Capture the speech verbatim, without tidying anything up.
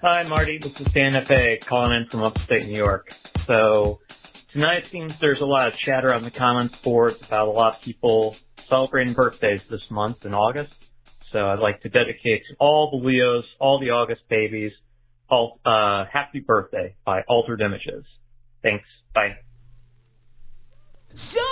Hi, Marty. This is Dan F A calling in from upstate New York. So tonight it seems there's a lot of chatter on the comments board about a lot of people celebrating birthdays this month in August. So I'd like to dedicate to all the Leos, all the August babies, all, uh, happy birthday by Altered Images. Thanks. Bye. Show